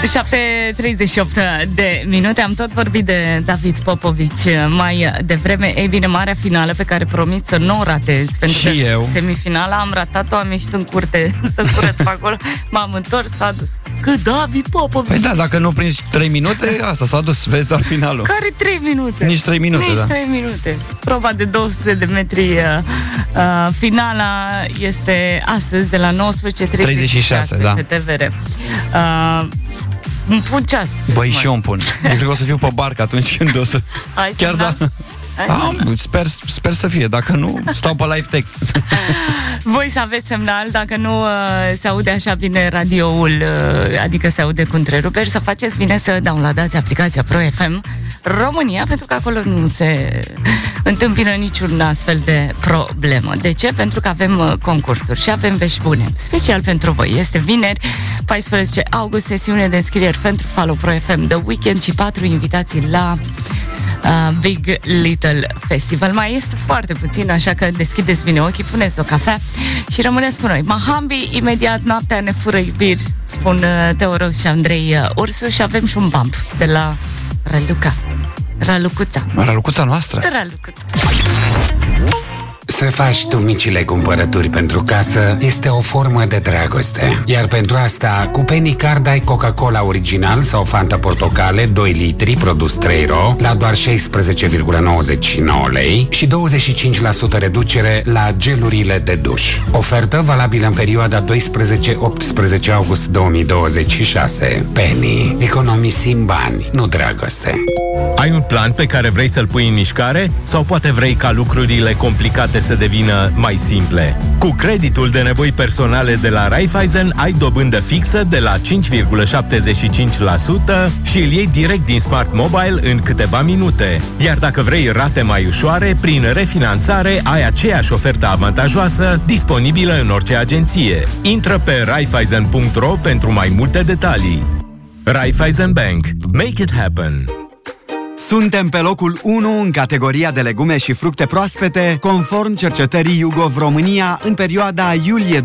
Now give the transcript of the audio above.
7:38 de minute. Am tot vorbit de David Popovici mai devreme. Ei bine, marea finală pe care promit să nu o ratez, pentru și că eu. semifinala am ratat-o, am ieșit în curte să curăț pe acolo, m-am întors, s-a dus. Că David Popovici... Păi da, dacă nu prinzi 3 minute, asta s-a dus, vezi doar finalul. Care 3 minute? Nici 3 minute, Nici da. 3 minute. Proba de 200 de metri, finala este astăzi de la 19:36 da. pe TVR. Îmi pun ceas. Băi, și eu îmi pun. Eu cred că o să fiu pe barcă atunci când o să... Hai Chiar să da. Sper să fie. Dacă nu, stau pe live text. Voi să aveți semnal. Dacă nu se aude așa bine radioul, adică se aude cu întreruperi, să faceți bine să downloadați aplicația Pro FM România, pentru că acolo nu se întâmpină niciun astfel de problemă. De ce? Pentru că avem concursuri și avem vești bune. Special pentru voi. Este vineri, 14 august, sesiune de înscrieri pentru Follow Pro FM The Weekend și 4 invitații la Big Little Festival. Mai este foarte puțin, așa că deschideți bine ochii, puneți o cafea și rămâneți cu noi. Mahambi, imediat noaptea ne fură iubiri, spun Teoros și Andrei Ursu, și avem și un bump de la Ralucuța noastră. Ralucuța. Să faci tu micile cumpărături pentru casă este o formă de dragoste. Iar pentru asta, cu Penny Card ai Coca-Cola original sau Fanta Portocale 2 litri, produs 3 RO, la doar 16,99 lei și 25% reducere la gelurile de duș. Ofertă valabilă în perioada 12-18 august 2026. Penny. Economisim bani, nu dragoste. Ai un plan pe care vrei să-l pui în mișcare? Sau poate vrei ca lucrurile complicate să devină mai simple? Cu creditul de nevoi personale de la Raiffeisen ai dobândă fixă de la 5,75% și îl iei direct din Smart Mobile în câteva minute. Iar dacă vrei rate mai ușoare, prin refinanțare ai aceeași ofertă avantajoasă disponibilă în orice agenție. Intră pe raiffeisen.ro pentru mai multe detalii. Raiffeisen Bank. Make it happen! Suntem pe locul 1 în categoria de legume și fructe proaspete, conform cercetării YouGov România, în perioada iulie